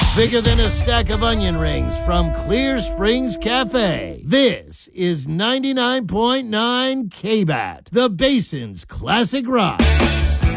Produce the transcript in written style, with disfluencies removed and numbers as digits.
Bigger than a stack of onion rings from Clear Springs Cafe. This is 99.9 KBAT, the Basin's classic rock.